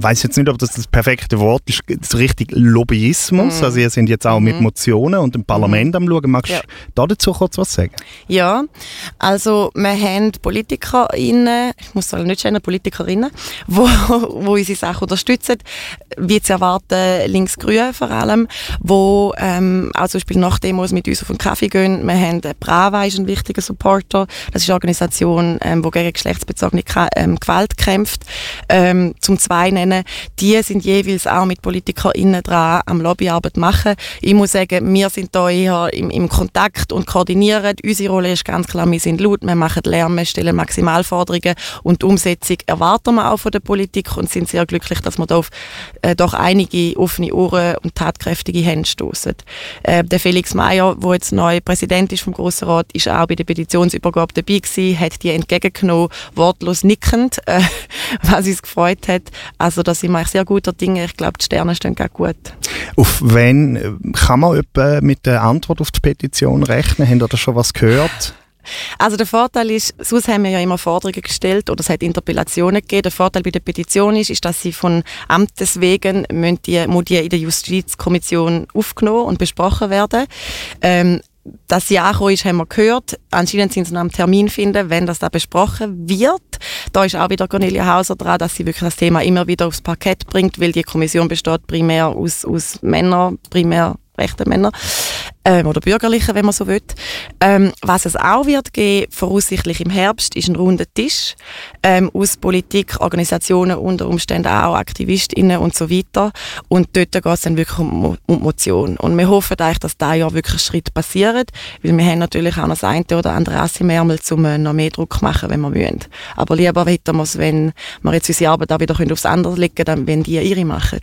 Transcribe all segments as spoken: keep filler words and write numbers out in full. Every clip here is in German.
weiss jetzt nicht, ob das das perfekte Wort ist, so richtig Lobbyismus. Mm. Also ihr sind jetzt auch mm. mit Motionen und im Parlament mm. am Schauen. Magst du ja. da dazu kurz was sagen? Ja, also wir haben PolitikerInnen, ich muss sagen, nicht sagen PolitikerInnen, wo, wo unsere Sachen unterstützen, wie zu erwarten, links-grün vor allem, wo ähm, auch zum Beispiel nach Demos mit uns auf den Kaffee gehen. Wir haben Brava, ist ein wichtiger Supporter. Das ist eine Organisation, ähm, die gegen geschlechtsbezogene ähm, Gewalt kämpft. Ähm, zum zwei nennen, die sind jeweils auch mit PolitikerInnen dran am Lobbyarbeit machen. Ich muss sagen, wir sind da eher im, im Kontakt und koordinieren. Unsere Rolle ist ganz klar, wir sind laut, wir machen Lärm, wir stellen Maximalforderungen und die Umsetzung erwarten wir auch von der Politik und sind sehr glücklich, dass wir da auf äh, doch einige offene Ohren und tatkräftige Hände stoßen. Äh, der Felix Meyer, der jetzt neu Präsident ist vom Grossen Rat, ist auch bei der Petitionsübergabe dabei gewesen, hat die entgegengenommen, wortlos nickend, äh, was uns gefreut hat. Also da sind wir sehr guter Dinge. Ich glaube, die Sterne stehen auch gut. Auf wen kann man etwa mit der Antwort auf die Petition rechnen? Habt ihr da schon was gehört? Also der Vorteil ist, sonst haben wir ja immer Forderungen gestellt oder es hat Interpellationen gegeben. Der Vorteil bei der Petition ist, ist dass sie von Amtes wegen müssen die, muss die in der Justizkommission aufgenommen und besprochen werden. Ähm, Dass sie angekommen ist, haben wir gehört. Anscheinend sind sie noch am Termin finden, wenn das da besprochen wird. Da ist auch wieder Cornelia Hauser dran, dass sie wirklich das Thema immer wieder aufs Parkett bringt, weil die Kommission besteht primär aus, aus Männern, primär rechten Männern. Ähm, oder Bürgerlichen, wenn man so will. Ähm, was es auch wird geben, voraussichtlich im Herbst, ist ein runder Tisch ähm, aus Politik, Organisationen, unter Umständen auch AktivistInnen und so weiter. Und dort geht es dann wirklich um, um die Motion. Und wir hoffen eigentlich, dass dieses Jahr wirklich Schritt passieren, weil wir haben natürlich auch noch das eine oder andere Ass im Ärmel, um äh, noch mehr Druck zu machen, wenn wir müssen. Aber lieber hätten wir es, wenn wir jetzt unsere Arbeit auch wieder aufs andere legen können, wenn die ihre machen.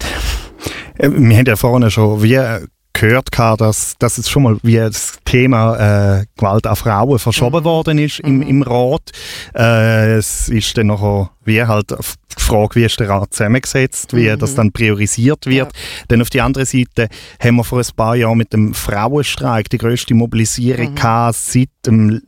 Wir haben ja vorhin schon wie gehört, dass, dass es schon mal wie das Thema äh, Gewalt an Frauen verschoben mhm. worden ist im, im Rat. Äh, es ist dann noch wie halt die Frage, wie ist der Rat zusammengesetzt, wie mhm. das dann priorisiert wird. Ja. Dann auf die andere Seite haben wir vor ein paar Jahren mit dem Frauenstreik die grösste Mobilisierung mhm. gehabt seit dem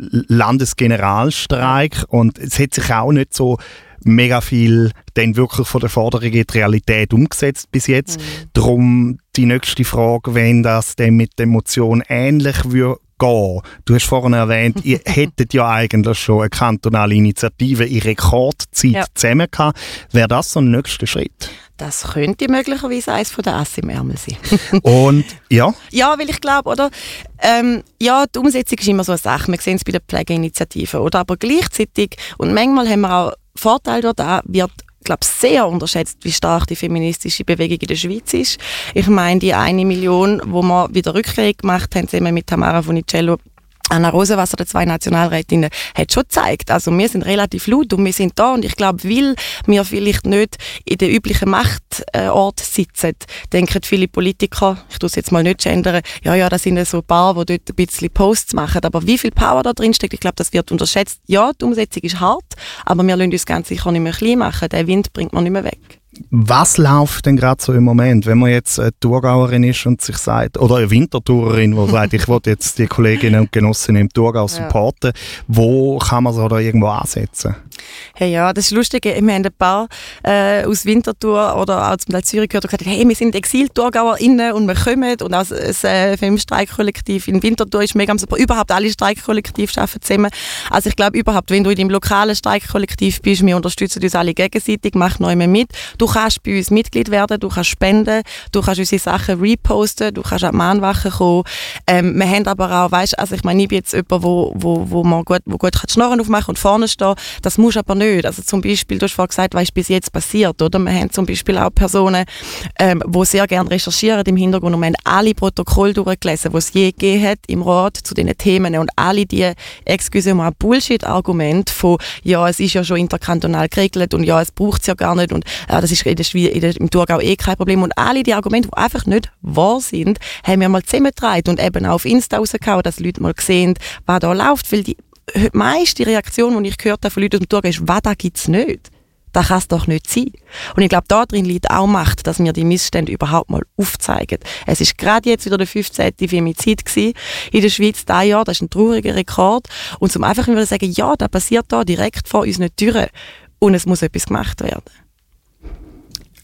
Landesgeneralstreik und es hat sich auch nicht so mega viel dann wirklich von der Forderung in die Realität umgesetzt bis jetzt. Mhm. Darum die nächste Frage, wenn das dann mit der Motion ähnlich würde gehen. Du hast vorhin erwähnt, ihr hättet ja eigentlich schon eine kantonale Initiative in Rekordzeit ja. zusammen gehabt. Wäre das so ein nächster Schritt? Das könnte möglicherweise eines von den Ass im Ärmel sein. Und, ja? Ja, weil ich glaube, oder? Ähm, ja, die Umsetzung ist immer so eine Sache. Wir sehen es bei den Pflegeinitiativen, oder? Aber gleichzeitig, und manchmal haben wir auch Vorteile dort, da wird glaube sehr unterschätzt, wie stark die feministische Bewegung in der Schweiz ist. Ich meine, die eine Million, wo wir wieder Rückkehr gemacht haben, zusammen mit Tamara Funicello, Anna Rosenwasser, der zwei Nationalrätinnen, hat schon gezeigt. Also wir sind relativ laut und wir sind da und ich glaube, weil wir vielleicht nicht in den üblichen Machtort sitzen, denken viele Politiker, ich tue es jetzt mal nicht gendern, ja, ja, das sind so ein paar, die dort ein bisschen Posts machen, aber wie viel Power da drin steckt, ich glaube, das wird unterschätzt. Ja, die Umsetzung ist hart, aber wir lassen uns ganz sicher nicht mehr klein machen. Den Wind bringt man nicht mehr weg. Was läuft denn gerade so im Moment, wenn man jetzt eine Thurgauerin ist und sich sagt, oder eine Winterthurerin, die sagt, ich will jetzt die Kolleginnen und Genossen im Thurgau supporten, ja. Wo kann man so da irgendwo ansetzen? Hey, ja, das ist lustig. Wir haben ein paar äh, aus Winterthur oder auch zum Teil Zürich gehört und gesagt, hey, wir sind Exil-ThurgauerInnen und wir kommen. Und auch das äh, Filmstreikkollektiv in Winterthur ist mega super. Überhaupt alle Streikkollektive arbeiten zusammen. Also ich glaube überhaupt, wenn du in deinem lokalen Streikkollektiv bist, wir unterstützen uns alle gegenseitig, mach neu mehr mit. Du kannst bei uns Mitglied werden, du kannst spenden, du kannst unsere Sachen reposten, du kannst an die Mahnwache kommen. Ähm, wir haben aber auch, weißt, also ich meine, ich bin jetzt jemand, wo, wo, wo man gut, wo gut die Schnorren aufmachen und vorne stehen. Das muss aber nicht. Also zum Beispiel, du hast vorhin gesagt, was ist bis jetzt passiert, oder? Wir haben zum Beispiel auch Personen, ähm, die sehr gerne recherchieren im Hintergrund und wir haben alle Protokolle durchgelesen, die es je gegeben hat im Rat zu diesen Themen und alle die, excuse mal, Bullshit-Argumente von, ja, es ist ja schon interkantonal geregelt und ja, es braucht es ja gar nicht und äh, das ist in der Schweiz, in der, im Thurgau eh kein Problem und alle die Argumente, die einfach nicht wahr sind, haben wir mal zusammengetragen und eben auch auf Insta rausgehauen, dass Leute mal sehen, was da läuft, weil die meiste Reaktion, die ich gehört habe von Leuten aus dem Thurgau ist, was, da gibt es nicht. Das kann es doch nicht sein. Und ich glaube, da drin liegt auch Macht, dass wir die Missstände überhaupt mal aufzeigen. Es ist gerade jetzt wieder der fünfzehnte Femizid gewesen in der Schweiz dieses Jahr. Das ist ein trauriger Rekord. Und zum einfach wieder sagen, ja, das passiert da direkt vor unseren Türen. Und es muss etwas gemacht werden.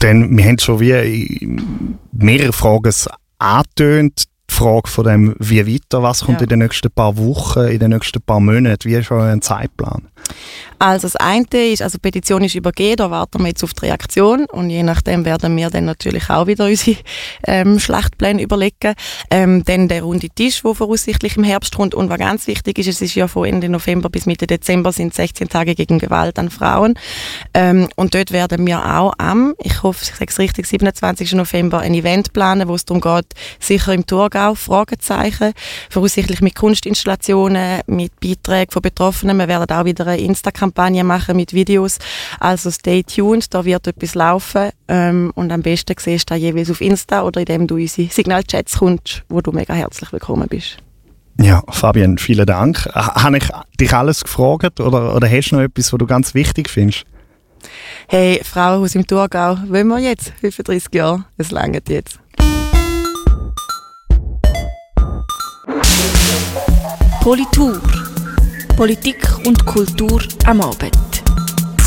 Denn wir haben schon wie mehrere Fragen angetönt. Die Frage von dem, wie weiter, was kommt ja. in den nächsten paar Wochen, in den nächsten paar Monaten, wie ist euer Zeitplan? Also das eine ist, also die Petition ist übergeben, da warten wir jetzt auf die Reaktion und je nachdem werden wir dann natürlich auch wieder unsere ähm, Schlachtpläne überlegen. Ähm, dann der runde Tisch, der voraussichtlich im Herbst kommt und was ganz wichtig ist, es ist ja von Ende November bis Mitte Dezember sind sechzehn Tage gegen Gewalt an Frauen ähm, und dort werden wir auch am, ich hoffe, ich sage es richtig, siebenundzwanzigsten November ein Event planen, wo es darum geht, sicher im Thurgau, Fragezeichen, voraussichtlich mit Kunstinstallationen, mit Beiträgen von Betroffenen. Wir werden auch wieder eine Insta-Kampagne machen mit Videos. Also stay tuned, da wird etwas laufen. Ähm, und am besten siehst du das jeweils auf Insta oder indem du in unsere Signal-Chats kommst, wo du mega herzlich willkommen bist. Ja, Fabienne, vielen Dank. Habe ich dich alles gefragt oder, oder hast du noch etwas, was du ganz wichtig findest? Hey, Frauenhaus im Thurgau, wollen wir jetzt? fünfunddreissig Jahre, es reicht jetzt. Politur. Politik und Kultur am Abend.